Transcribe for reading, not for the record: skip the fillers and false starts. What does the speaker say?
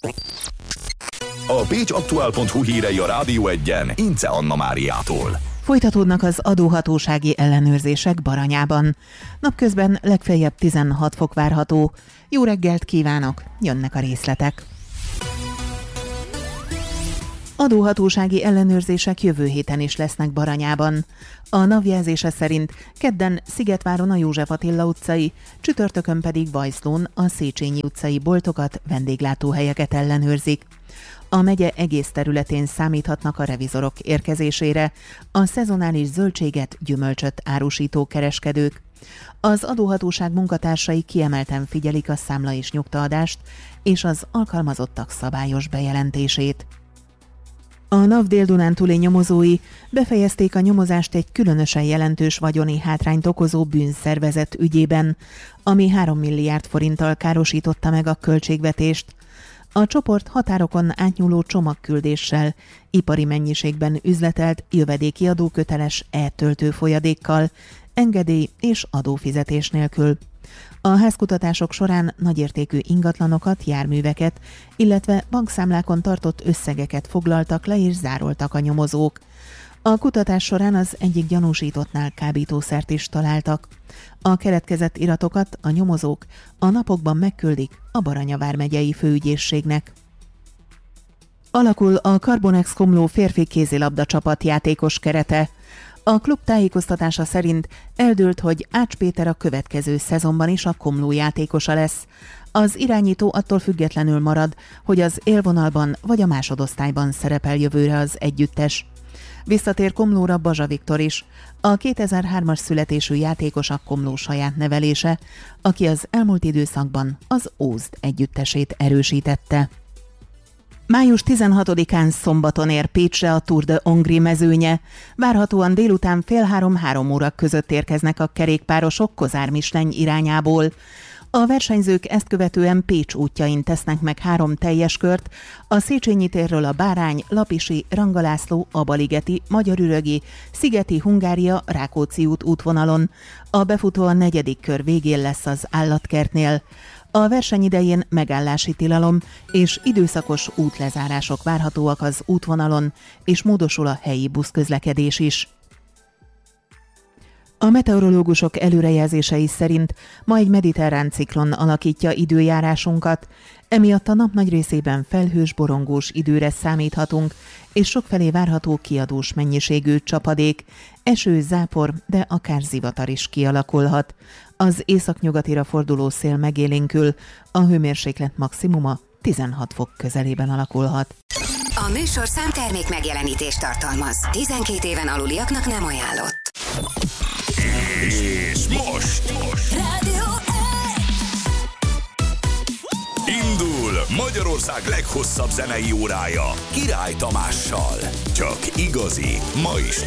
A pécsaktuál.hu hírei a Rádió Egyen Ince Anna Máriától. Folytatódnak az adóhatósági ellenőrzések Baranyában. Napközben legfeljebb 16 fok várható. Jó reggelt kívánok, jönnek a részletek. Adóhatósági ellenőrzések jövő héten is lesznek Baranyában. A NAV jelzése szerint kedden Szigetváron a József Attila utcai, csütörtökön pedig Vajszlón a Széchenyi utcai boltokat, vendéglátóhelyeket ellenőrzik. A megye egész területén számíthatnak a revizorok érkezésére, a szezonális zöldséget, gyümölcsöt árusító kereskedők. Az adóhatóság munkatársai kiemelten figyelik a számla és nyugtaadást és az alkalmazottak szabályos bejelentését. A NAV Dél-Dunántúli nyomozói befejezték a nyomozást egy különösen jelentős vagyoni hátrányt okozó bűnszervezet ügyében, ami 3 milliárd forinttal károsította meg a költségvetést. A csoport határokon átnyúló csomagküldéssel, ipari mennyiségben üzletelt jövedéki adóköteles e-töltő folyadékkal, engedély és adófizetés nélkül. A házkutatások során nagyértékű ingatlanokat, járműveket, illetve bankszámlákon tartott összegeket foglaltak le és zároltak a nyomozók. A kutatás során az egyik gyanúsítottnál kábítószert is találtak. A keletkezett iratokat a nyomozók a napokban megküldik a Baranya vármegyei főügyészségnek. Alakul a Carbonex Komló férfi kézilabda csapat játékos kerete. A klub tájékoztatása szerint eldőlt, hogy Ács Péter a következő szezonban is a Komló játékosa lesz. Az irányító attól függetlenül marad, hogy az élvonalban vagy a másodosztályban szerepel jövőre az együttes. Visszatér Komlóra Bazsa Viktor is. A 2003-as születésű játékos a Komló saját nevelése, aki az elmúlt időszakban az Ózd együttesét erősítette. Május 16-án szombaton ér Pécsre a Tour de Hongrie mezőnye. Várhatóan délután 2:30–3 óra között érkeznek a kerékpárosok Kozár-Misleny irányából. A versenyzők ezt követően Pécs útjain tesznek meg 3 teljes kört, a Széchenyi térről a Bárány, Lapisi, Rangalászló, Abaligeti, Magyarürögi, Szigeti, Hungária, Rákóczi út útvonalon. A befutó a 4. kör végén lesz az Állatkertnél. A verseny idején megállási tilalom és időszakos útlezárások várhatóak az útvonalon, és módosul a helyi buszközlekedés is. A meteorológusok előrejelzései szerint ma egy mediterrán ciklon alakítja időjárásunkat, emiatt a nap nagy részében felhős, borongós időre számíthatunk, és sokfelé várható kiadós mennyiségű csapadék, eső, zápor, de akár zivatar is kialakulhat. Az északnyugatira forduló szél megélénkül, a hőmérséklet maximuma 16 fok közelében alakulhat. A műsorszám termék megjelenítést tartalmaz. 12 éven aluliaknak nem ajánlott. És most Rádió indul Magyarország leghosszabb zenei órája Király Tamással. Csak igazi, ma is